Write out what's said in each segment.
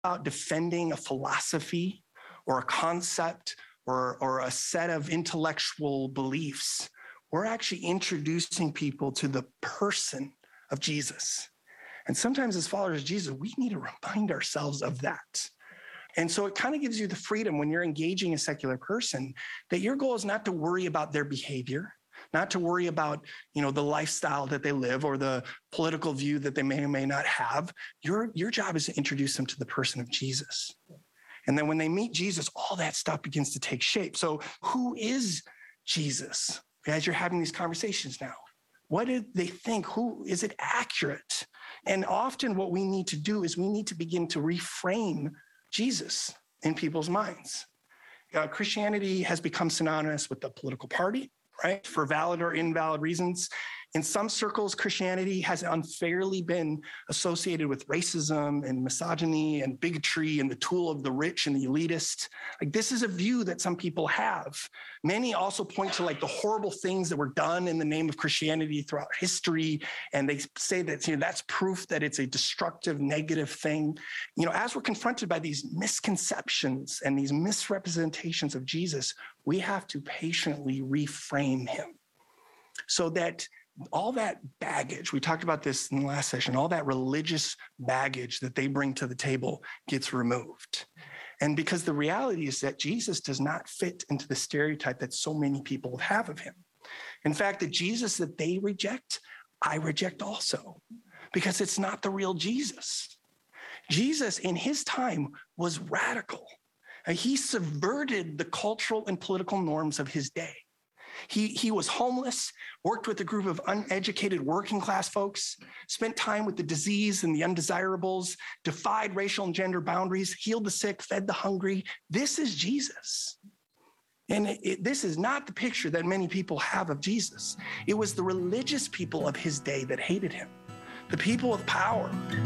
about defending a philosophy or a concept or a set of intellectual beliefs. We're actually introducing people to the person of Jesus. And sometimes as followers of Jesus, we need to remind ourselves of that. And so it kind of gives you the freedom when you're engaging a secular person that your goal is not to worry about their behavior, not to worry about, the lifestyle that they live or the political view that they may or may not have. Your job is to introduce them to the person of Jesus. And then when they meet Jesus, all that stuff begins to take shape. So who is Jesus? As you're having these conversations now, what did they think? Who is it accurate? And often what we need to do is we need to begin to reframe Jesus in people's minds. Christianity has become synonymous with the political party, right? For valid or invalid reasons. In some circles, Christianity has unfairly been associated with racism and misogyny and bigotry and the tool of the rich and the elitist. Like, this is a view that some people have. Many also point to the horrible things that were done in the name of Christianity throughout history. And they say that, that's proof that it's a destructive, negative thing. As we're confronted by these misconceptions and these misrepresentations of Jesus, we have to patiently reframe him so that all that baggage, we talked about this in the last session, all that religious baggage that they bring to the table gets removed. And because the reality is that Jesus does not fit into the stereotype that so many people have of him. In fact, the Jesus that they reject, I reject also, because it's not the real Jesus. Jesus in his time was radical. He subverted the cultural and political norms of his day. He was homeless, worked with a group of uneducated working class folks, spent time with the diseased and the undesirables, defied racial and gender boundaries, healed the sick, fed the hungry. This is Jesus. And this is not the picture that many people have of Jesus. It was the religious people of his day that hated him, the people with power.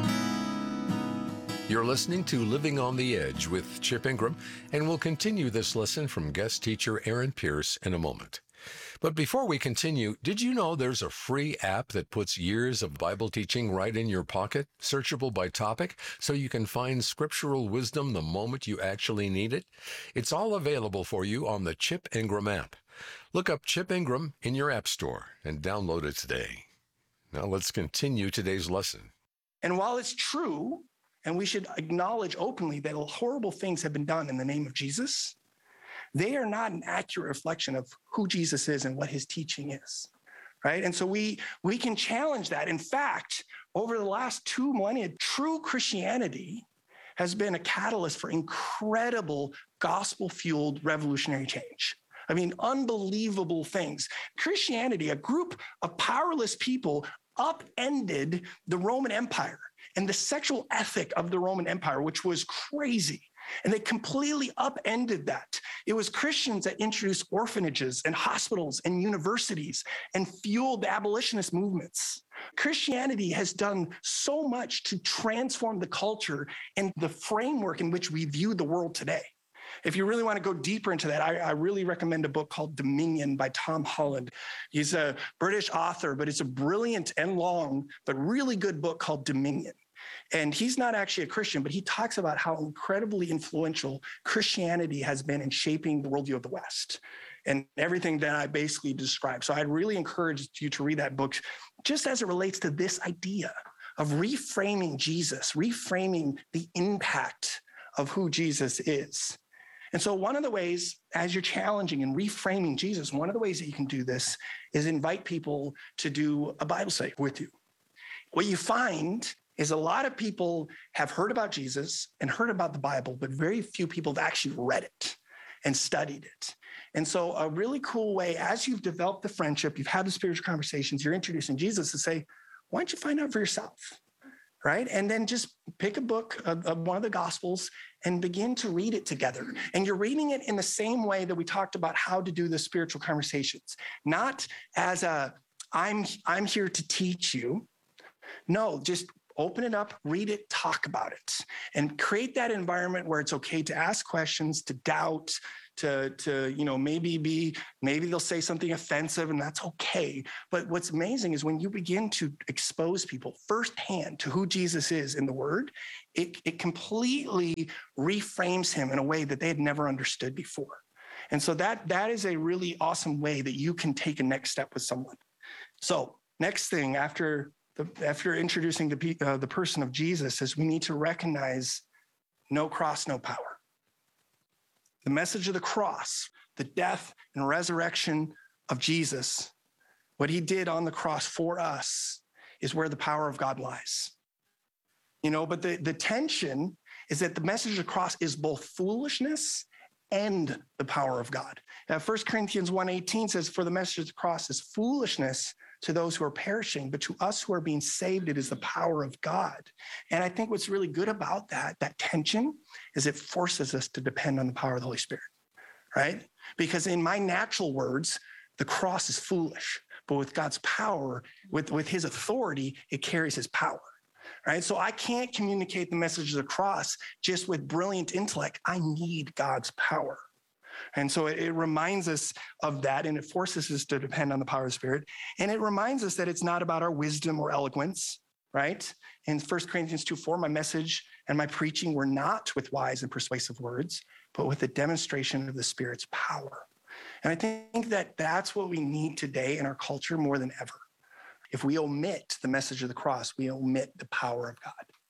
You're listening to Living on the Edge with Chip Ingram, and we'll continue this lesson from guest teacher Aaron Pierce in a moment. But before we continue, did you know there's a free app that puts years of Bible teaching right in your pocket, searchable by topic, so you can find scriptural wisdom the moment you actually need it? It's all available for you on the Chip Ingram app. Look up Chip Ingram in your app store and download it today. Now let's continue today's lesson. And while it's true, and we should acknowledge openly that horrible things have been done in the name of Jesus, they are not an accurate reflection of who Jesus is and what his teaching is, right? And so we can challenge that. In fact, over the last 2 millennia, true Christianity has been a catalyst for incredible gospel-fueled revolutionary change. I mean, unbelievable things. Christianity, a group of powerless people, upended the Roman Empire and the sexual ethic of the Roman Empire, which was crazy. And they completely upended that. It was Christians that introduced orphanages and hospitals and universities and fueled the abolitionist movements. Christianity has done so much to transform the culture and the framework in which we view the world today. If you really want to go deeper into that, I really recommend a book called Dominion by Tom Holland. He's a British author, but it's a brilliant and long, but really good book called Dominion. And he's not actually a Christian, but he talks about how incredibly influential Christianity has been in shaping the worldview of the West and everything that I basically described. So I'd really encourage you to read that book just as it relates to this idea of reframing Jesus, reframing the impact of who Jesus is. And so one of the ways, as you're challenging and reframing Jesus, one of the ways that you can do this is invite people to do a Bible study with you. What you find is a lot of people have heard about Jesus and heard about the Bible, but very few people have actually read it and studied it. And so a really cool way, as you've developed the friendship, you've had the spiritual conversations, you're introducing Jesus, to say, why don't you find out for yourself, right? And then just pick a book of one of the Gospels and begin to read it together. And you're reading it in the same way that we talked about how to do the spiritual conversations, not as a, I'm here to teach you. No, just open it up, read it, talk about it, and create that environment where it's okay to ask questions, to doubt, maybe they'll say something offensive, and that's okay. But what's amazing is when you begin to expose people firsthand to who Jesus is in the Word, it completely reframes him in a way that they had never understood before. And so that is a really awesome way that you can take a next step with someone. So next thing after introducing the person of Jesus is we need to recognize no cross, no power. The message of the cross, the death and resurrection of Jesus, what he did on the cross for us is where the power of God lies. But the tension is that the message of the cross is both foolishness and the power of God. Now, 1 Corinthians 1:18 says, for the message of the cross is foolishness to those who are perishing, but to us who are being saved, it is the power of God. And I think what's really good about that tension is it forces us to depend on the power of the Holy Spirit, right? Because in my natural words, the cross is foolish, but with God's power, with his authority, it carries his power. Right? So I can't communicate the message of the cross just with brilliant intellect. I need God's power. And so it reminds us of that, and it forces us to depend on the power of the Spirit. And it reminds us that it's not about our wisdom or eloquence, right? In 1 Corinthians 2:4, my message and my preaching were not with wise and persuasive words, but with the demonstration of the Spirit's power. And I think that that's what we need today in our culture more than ever. If we omit the message of the cross, we omit the power of God.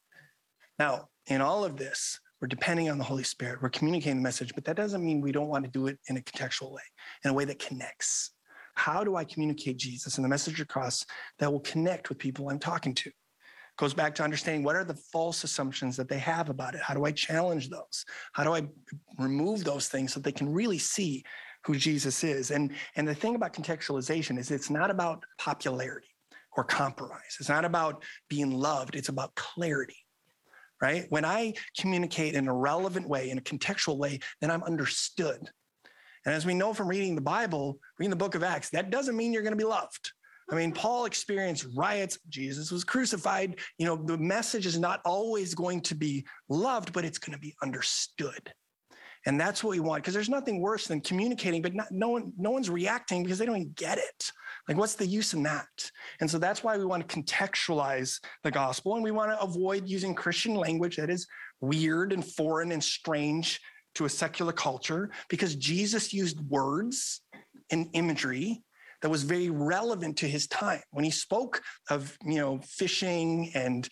Now, in all of this, we're depending on the Holy Spirit. We're communicating the message, but that doesn't mean we don't want to do it in a contextual way, in a way that connects. How do I communicate Jesus and the message of the cross that will connect with people I'm talking to? It goes back to understanding what are the false assumptions that they have about it? How do I challenge those? How do I remove those things so they can really see who Jesus is? And the thing about contextualization is it's not about popularity or compromise. It's not about being loved. It's about clarity, right? When I communicate in a relevant way, in a contextual way, then I'm understood. And as we know from reading the Bible, reading the book of Acts, that doesn't mean you're going to be loved. I mean, Paul experienced riots. Jesus was crucified. The message is not always going to be loved, but it's going to be understood. And that's what we want, because there's nothing worse than communicating, but no one's reacting because they don't even get it. Like, what's the use in that? And so that's why we want to contextualize the gospel, and we want to avoid using Christian language that is weird and foreign and strange to a secular culture, because Jesus used words and imagery that was very relevant to his time. When he spoke of, fishing and,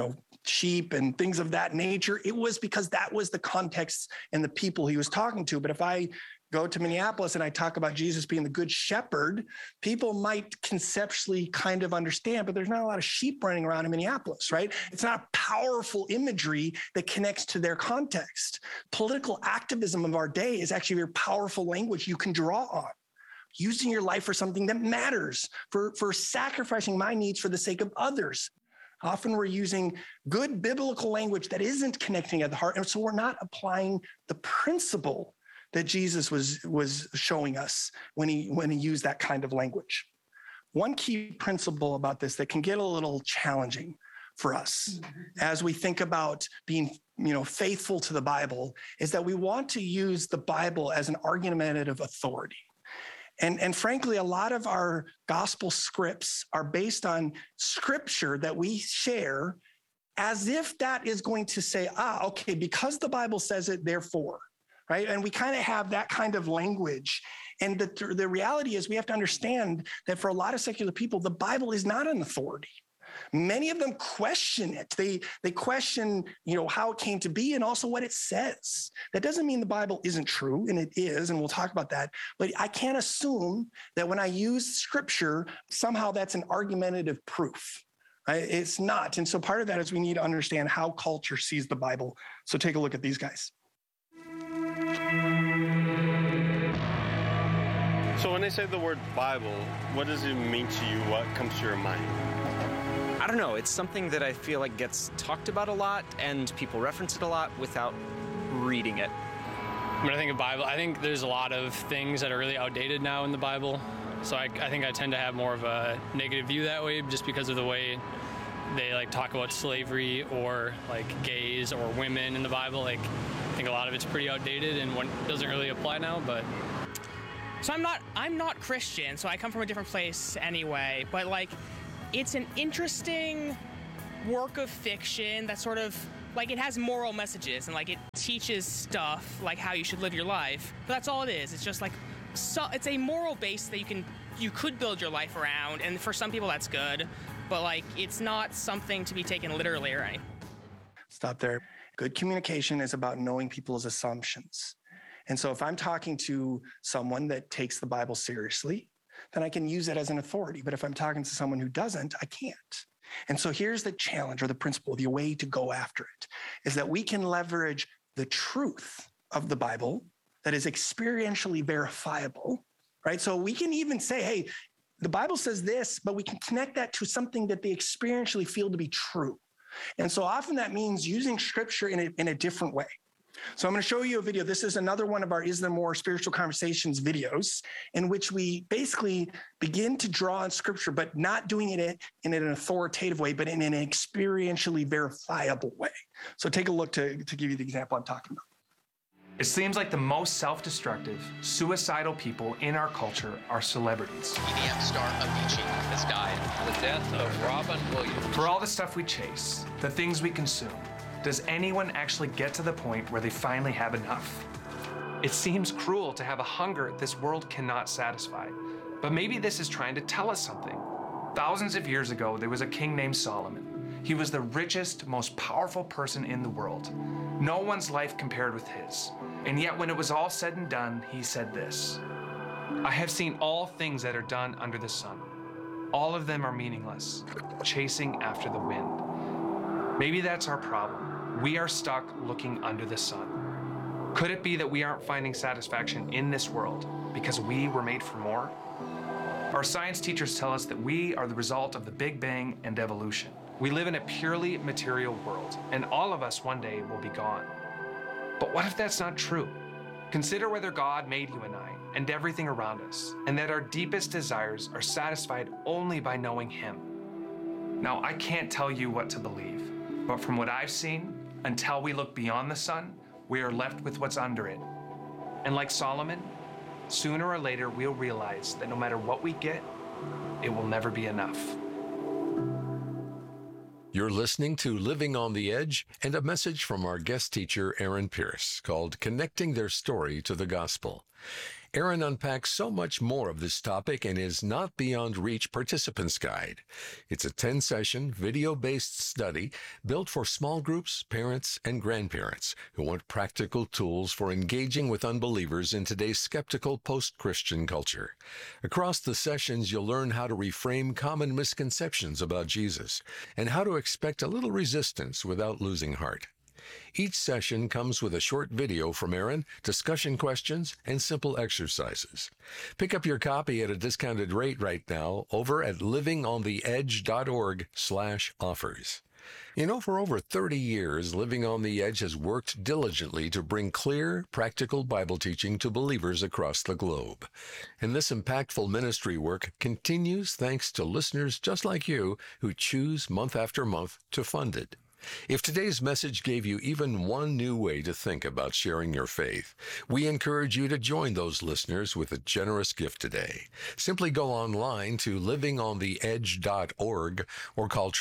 sheep and things of that nature, it was because that was the context and the people he was talking to. But if I go to Minneapolis and I talk about Jesus being the good shepherd, people might conceptually kind of understand, but there's not a lot of sheep running around in Minneapolis, right? It's not powerful imagery that connects to their context. Political activism of our day is actually very powerful language you can draw on. Using your life for something that matters, for sacrificing my needs for the sake of others. Often we're using good biblical language that isn't connecting at the heart, and so we're not applying the principle that Jesus was showing us when he used that kind of language. One key principle about this that can get a little challenging for us as we think about being faithful to the Bible is that we want to use the Bible as an argumentative authority. And frankly, a lot of our gospel scripts are based on scripture that we share as if that is going to say, okay, because the Bible says it, therefore, right? And we kind of have that kind of language. And the reality is we have to understand that for a lot of secular people, the Bible is not an authority. Many of them question it. They question, how it came to be and also what it says. That doesn't mean the Bible isn't true, and it is, and we'll talk about that. But I can't assume that when I use scripture, somehow that's an argumentative proof. Right? It's not. And so part of that is we need to understand how culture sees the Bible. So take a look at these guys. So when they say the word Bible, what does it mean to you? What comes to your mind? I don't know. It's something that I feel like gets talked about a lot and people reference it a lot without reading it. When I think of Bible, I think there's a lot of things that are really outdated now in the Bible. So I think I tend to have more of a negative view that way just because of the way they talk about slavery or gays or women in the Bible. I think a lot of it's pretty outdated and doesn't really apply now, but... So I'm not Christian, so I come from a different place anyway, but it's an interesting work of fiction that sort of like, it has moral messages and, like, it teaches stuff, like how you should live your life. But that's all it is. It's just, like, so it's a moral base that you could build your life around, and for some people that's good. But, like, it's not something to be taken literally or anything. Stop there. Good communication is about knowing people's assumptions. And so if I'm talking to someone that takes the Bible seriously, then I can use it as an authority. But if I'm talking to someone who doesn't, I can't. And so here's the challenge or the principle, the way to go after it, is that we can leverage the truth of the Bible that is experientially verifiable, right? So we can even say, hey, the Bible says this, but we can connect that to something that they experientially feel to be true. And so often that means using scripture in a different way. So I'm going to show you a video. This is another one of our Is There More Spiritual Conversations videos in which we basically begin to draw on scripture, but not doing it in an authoritative way, but in an experientially verifiable way. So take a look to give you the example I'm talking about. It seems like the most self-destructive, suicidal people in our culture are celebrities. EDM star Avicii has died. The death of Robin Williams. For all the stuff we chase, the things we consume, does anyone actually get to the point where they finally have enough? It seems cruel to have a hunger this world cannot satisfy, but maybe this is trying to tell us something. Thousands of years ago, there was a king named Solomon. He was the richest, most powerful person in the world. No one's life compared with his. And yet when it was all said and done, he said this: I have seen all things that are done under the sun. All of them are meaningless, chasing after the wind. Maybe that's our problem. We are stuck looking under the sun. Could it be that we aren't finding satisfaction in this world because we were made for more? Our science teachers tell us that we are the result of the Big Bang and evolution. We live in a purely material world, and all of us one day will be gone. But what if that's not true? Consider whether God made you and I and everything around us, and that our deepest desires are satisfied only by knowing Him. Now, I can't tell you what to believe, but from what I've seen, until we look beyond the sun, we are left with what's under it. And like Solomon, sooner or later we'll realize that no matter what we get, it will never be enough. You're listening to Living on the Edge and a message from our guest teacher, Aaron Pierce, called Connecting Their Story to the Gospel. Aaron unpacks so much more of this topic in his Not Beyond Reach Participants Guide. It's a 10-session, video-based study built for small groups, parents, and grandparents who want practical tools for engaging with unbelievers in today's skeptical post-Christian culture. Across the sessions, you'll learn how to reframe common misconceptions about Jesus and how to expect a little resistance without losing heart. Each session comes with a short video from Aaron, discussion questions, and simple exercises. Pick up your copy at a discounted rate right now over at livingontheedge.org/offers. You know, for over 30 years, Living on the Edge has worked diligently to bring clear, practical Bible teaching to believers across the globe. And this impactful ministry work continues thanks to listeners just like you who choose month after month to fund it. If today's message gave you even one new way to think about sharing your faith, we encourage you to join those listeners with a generous gift today. Simply go online to livingontheedge.org or call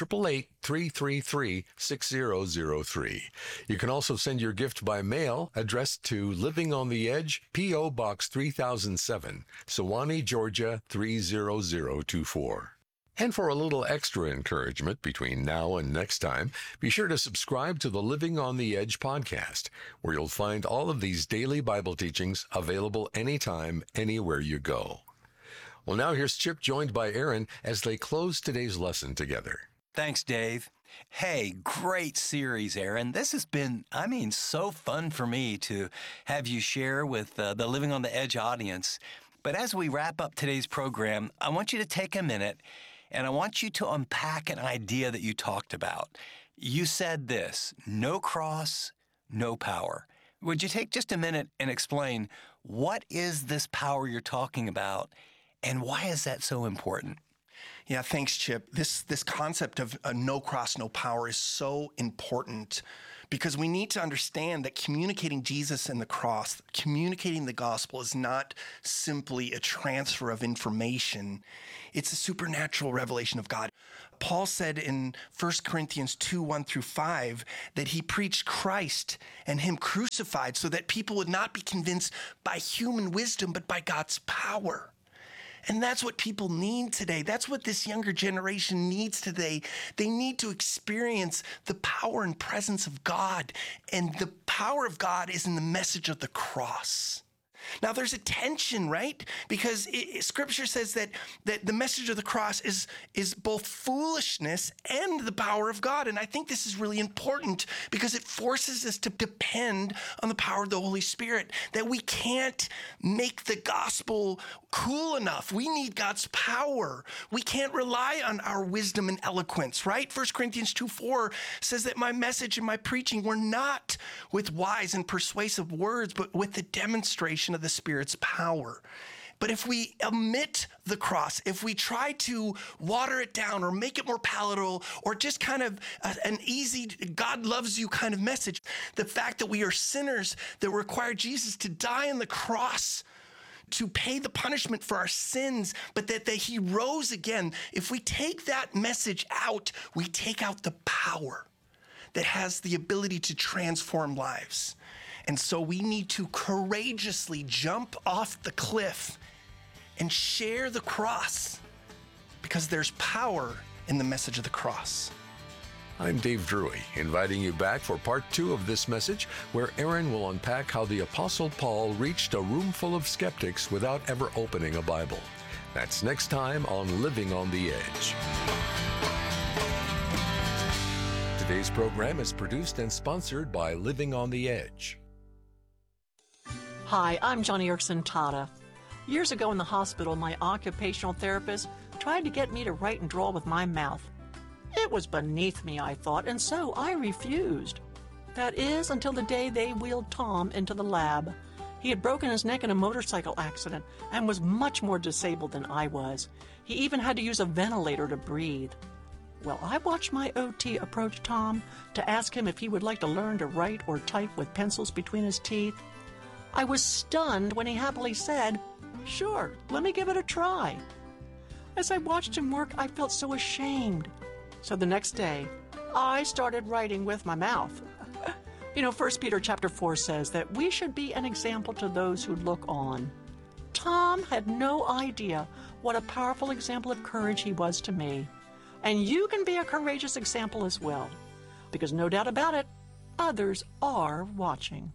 888-333-6003. You can also send your gift by mail addressed to Living on the Edge, P.O. Box 3007, Sewanee, Georgia 30024. And for a little extra encouragement between now and next time, be sure to subscribe to the Living on the Edge podcast, where you'll find all of these daily Bible teachings available anytime, anywhere you go. Well, now here's Chip joined by Aaron as they close today's lesson together. Thanks, Dave. Hey, great series, Aaron. This has been, so fun for me to have you share with the Living on the Edge audience. But as we wrap up today's program, I want you to take a minute and I want you to unpack an idea that you talked about. You said this: no cross, no power. Would you take just a minute and explain what is this power you're talking about and why is that so important? Yeah, thanks, Chip. This concept of no cross, no power is so important because we need to understand that communicating Jesus and the cross, communicating the gospel is not simply a transfer of information. It's a supernatural revelation of God. Paul said in 1 Corinthians 2:1-5 that he preached Christ and him crucified so that people would not be convinced by human wisdom, but by God's power. And that's what people need today. That's what this younger generation needs today. They need to experience the power and presence of God. And the power of God is in the message of the cross. Now, there's a tension, right? Because Scripture says that the message of the cross is both foolishness and the power of God. And I think this is really important because it forces us to depend on the power of the Holy Spirit, that we can't make the gospel cool enough. We need God's power. We can't rely on our wisdom and eloquence, right? 1 Corinthians 2:4 says that my message and my preaching were not with wise and persuasive words, but with the demonstration of the Spirit's power. But if we omit the cross, if we try to water it down or make it more palatable or just kind of an easy God loves you kind of message, the fact that we are sinners that require Jesus to die on the cross to pay the punishment for our sins, but that he rose again, if we take that message out, we take out the power that has the ability to transform lives. And so we need to courageously jump off the cliff and share the cross because there's power in the message of the cross. I'm Dave Drury, inviting you back for part 2 of this message, where Aaron will unpack how the Apostle Paul reached a room full of skeptics without ever opening a Bible. That's next time on Living on the Edge. Today's program is produced and sponsored by Living on the Edge. Hi, I'm Johnny Erickson Tata. Years ago in the hospital, my occupational therapist tried to get me to write and draw with my mouth. It was beneath me, I thought, and so I refused. That is, until the day they wheeled Tom into the lab. He had broken his neck in a motorcycle accident and was much more disabled than I was. He even had to use a ventilator to breathe. Well, I watched my OT approach Tom to ask him if he would like to learn to write or type with pencils between his teeth. I was stunned when he happily said, "Sure, let me give it a try." As I watched him work, I felt so ashamed. So the next day, I started writing with my mouth. 1 Peter chapter 4 says that we should be an example to those who look on. Tom had no idea what a powerful example of courage he was to me. And you can be a courageous example as well, because no doubt about it, others are watching.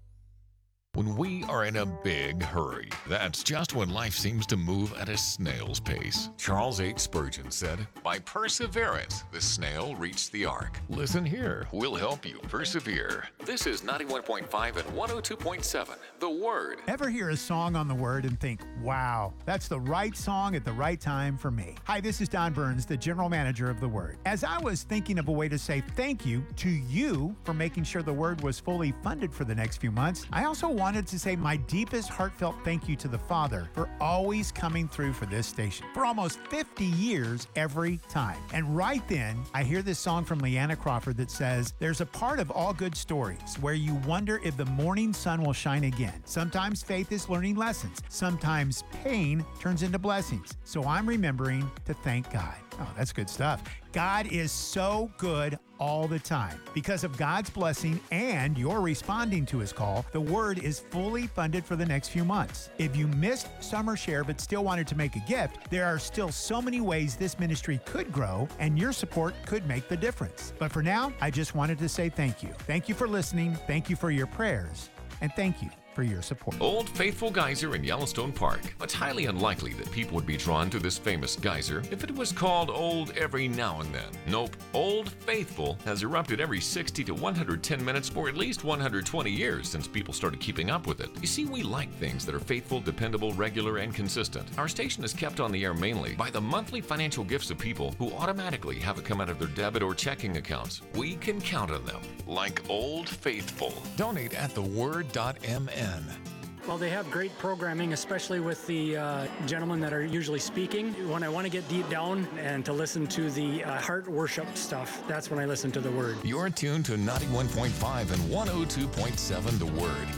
When we are in a big hurry, that's just when life seems to move at a snail's pace. Charles H. Spurgeon said, "By perseverance, the snail reached the ark." Listen here. We'll help you persevere. This is 91.5 and 102.7, The Word. Ever hear a song on The Word and think, wow, that's the right song at the right time for me? Hi, this is Don Burns, the general manager of The Word. As I was thinking of a way to say thank you to you for making sure The Word was fully funded for the next few months, I also wanted to say my deepest heartfelt thank you to the Father for always coming through for this station for almost 50 years every time. And right then, I hear this song from Leanna Crawford that says, "There's a part of all good stories where you wonder if the morning sun will shine again. Sometimes faith is learning lessons. Sometimes pain turns into blessings. So I'm remembering to thank God." Oh, that's good stuff. God is so good all the time. Because of God's blessing and your responding to his call, The Word is fully funded for the next few months. If you missed Summer Share but still wanted to make a gift, there are still so many ways this ministry could grow, and your support could make the difference. But for now, I just wanted to say thank you. Thank you for listening. Thank you for your prayers. And thank you for your support. Old Faithful Geyser in Yellowstone Park. It's highly unlikely that people would be drawn to this famous geyser if it was called old every now and then. Nope, Old Faithful has erupted every 60 to 110 minutes for at least 120 years since people started keeping up with it. You see, we like things that are faithful, dependable, regular, and consistent. Our station is kept on the air mainly by the monthly financial gifts of people who automatically have it come out of their debit or checking accounts. We can count on them, like Old Faithful. Donate at theword.mn. Well, they have great programming, especially with the gentlemen that are usually speaking. When I want to get deep down and to listen to the heart worship stuff, that's when I listen to the Word. You're tuned to 91.5 and 102.7 The Word.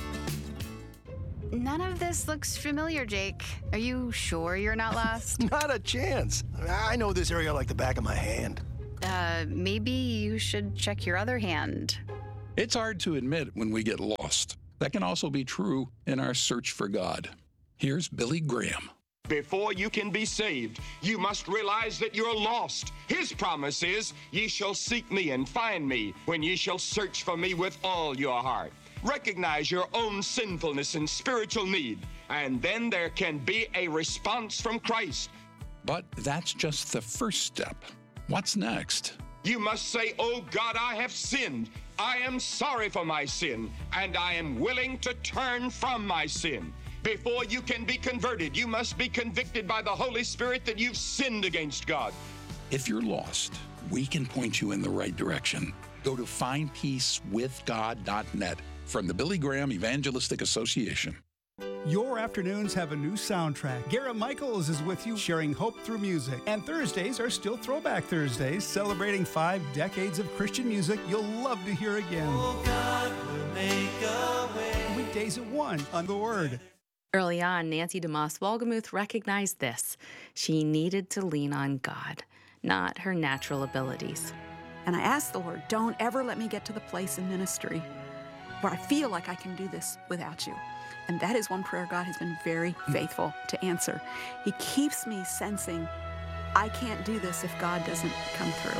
None of this looks familiar, Jake. Are you sure you're not lost? Not a chance. I know this area like the back of my hand. Maybe you should check your other hand. It's hard to admit when we get lost. That can also be true in our search for God. Here's Billy Graham. Before you can be saved, you must realize that you're lost. His promise is, ye shall seek me and find me when ye shall search for me with all your heart. Recognize your own sinfulness and spiritual need, and then there can be a response from Christ. But that's just the first step. What's next? You must say, oh God, I have sinned. I am sorry for my sin, and I am willing to turn from my sin. Before you can be converted, you must be convicted by the Holy Spirit that you've sinned against God. If you're lost, we can point you in the right direction. Go to findpeacewithgod.net from the Billy Graham Evangelistic Association. Your afternoons have a new soundtrack. Garrett Michaels is with you, sharing hope through music. And Thursdays are still Throwback Thursdays, celebrating 5 decades of Christian music you'll love to hear again. Oh, God will make a way. Weekdays at 1 on The Word. Early on, Nancy DeMoss Wolgemuth recognized this. She needed to lean on God, not her natural abilities. And I asked the Lord, don't ever let me get to the place in ministry where I feel like I can do this without you. And that is one prayer God has been very faithful to answer. He keeps me sensing I can't do this if God doesn't come through.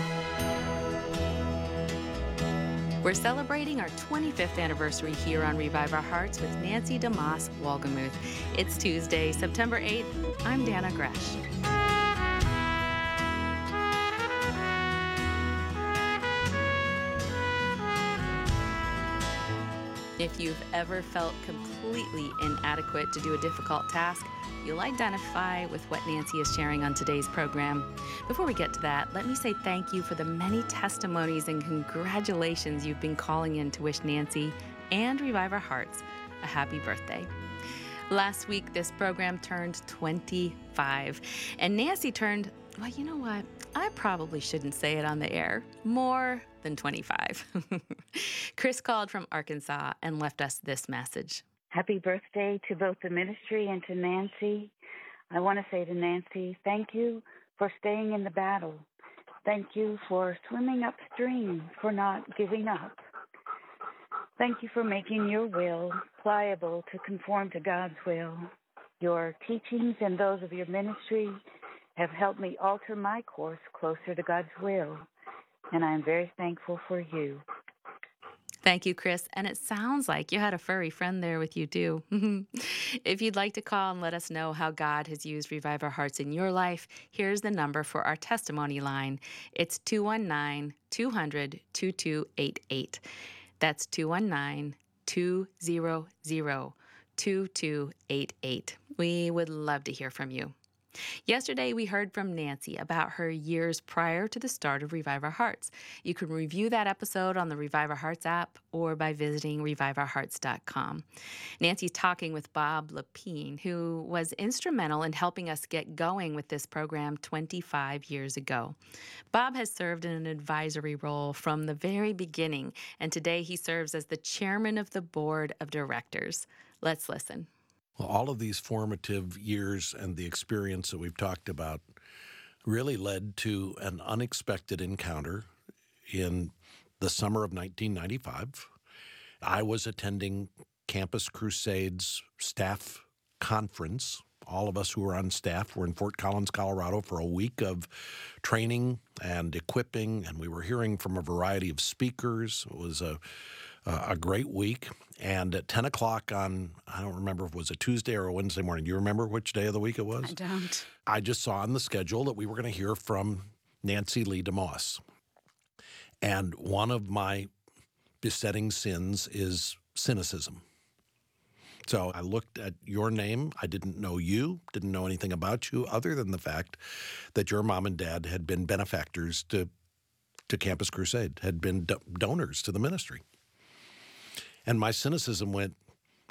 We're celebrating our 25th anniversary here on Revive Our Hearts with Nancy DeMoss Wolgemuth. It's Tuesday, September 8th. I'm Dana Gresh. If you've ever felt completely inadequate to do a difficult task, you'll identify with what Nancy is sharing on today's program. Before we get to that, let me say thank you for the many testimonies and congratulations you've been calling in to wish Nancy and Revive Our Hearts a happy birthday. Last week, this program turned 25, and Nancy turned, well, you know what? I probably shouldn't say it on the air. More than 25. Chris called from Arkansas and left us this message. Happy birthday to both the ministry and to Nancy. I want to say to Nancy, thank you for staying in the battle. Thank you for swimming upstream, for not giving up. Thank you for making your will pliable to conform to God's will. Your teachings and those of your ministry have helped me alter my course closer to God's will, and I am very thankful for you. Thank you, Chris. And it sounds like you had a furry friend there with you, too. If you'd like to call and let us know how God has used Revive Our Hearts in your life, here's the number for our testimony line. It's 219-200-2288. That's 219-200-2288. We would love to hear from you. Yesterday, we heard from Nancy about her years prior to the start of Revive Our Hearts. You can review that episode on the Revive Our Hearts app or by visiting reviveourhearts.com. Nancy's talking with Bob Lepine, who was instrumental in helping us get going with this program 25 years ago. Bob has served in an advisory role from the very beginning, and today he serves as the chairman of the board of directors. Let's listen. Well, all of these formative years and the experience that we've talked about really led to an unexpected encounter in the summer of 1995. I was attending Campus Crusade's staff conference. All of us who were on staff were in Fort Collins, Colorado for a week of training and equipping, and we were hearing from a variety of speakers. It was a great week. And at 10 o'clock on, I don't remember if it was a Tuesday or a Wednesday morning. Do you remember which day of the week it was? I don't. I just saw on the schedule that we were going to hear from Nancy Lee DeMoss. And one of my besetting sins is cynicism. So I looked at your name. I didn't know you, didn't know anything about you other than the fact that your mom and dad had been benefactors to Campus Crusade, had been donors to the ministry. And my cynicism went,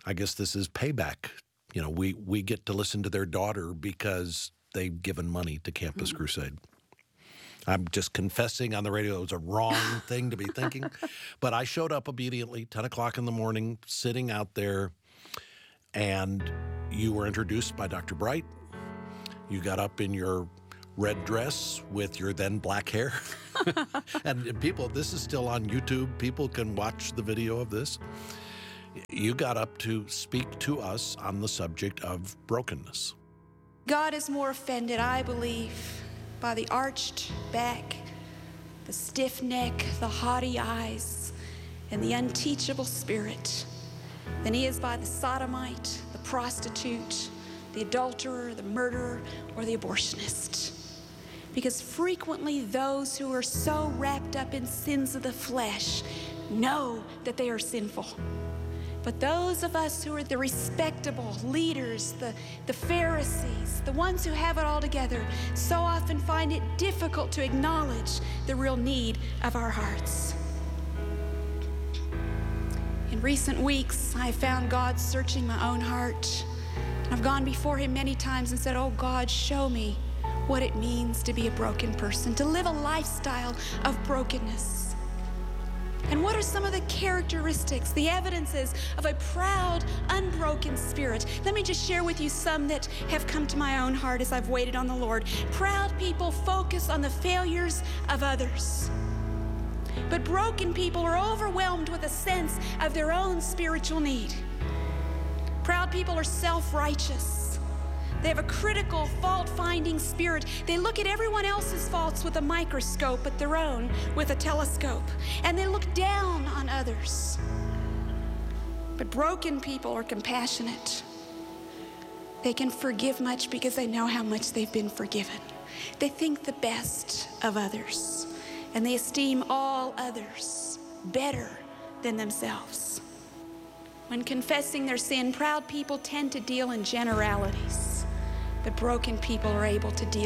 I guess this is payback. You know, we get to listen to their daughter because they've given money to Campus Crusade. I'm just confessing on the radio it was a wrong thing to be thinking. But I showed up obediently, 10 o'clock in the morning, sitting out there, and you were introduced by Dr. Bright. You got up in your red dress with your then black hair. And people, this is still on YouTube. People can watch the video of this. You got up to speak to us on the subject of brokenness. God is more offended, I believe, by the arched back, the stiff neck, the haughty eyes, and the unteachable spirit than he is by the sodomite, the prostitute, the adulterer, the murderer, or the abortionist. Because frequently those who are so wrapped up in sins of the flesh know that they are sinful. But those of us who are the respectable leaders, the Pharisees, the ones who have it all together, so often find it difficult to acknowledge the real need of our hearts. In recent weeks, I found God searching my own heart. I've gone before him many times and said, "Oh God, show me what it means to be a broken person, to live a lifestyle of brokenness. And what are some of the characteristics, the evidences of a proud, unbroken spirit?" Let me just share with you some that have come to my own heart as I've waited on the Lord. Proud people focus on the failures of others. But broken people are overwhelmed with a sense of their own spiritual need. Proud people are self-righteous. They have a critical, fault-finding spirit. They look at everyone else's faults with a microscope, but their own with a telescope. And they look down on others. But broken people are compassionate. They can forgive much because they know how much they've been forgiven. They think the best of others, and they esteem all others better than themselves. When confessing their sin, proud people tend to deal in generalities. But broken people are able to deal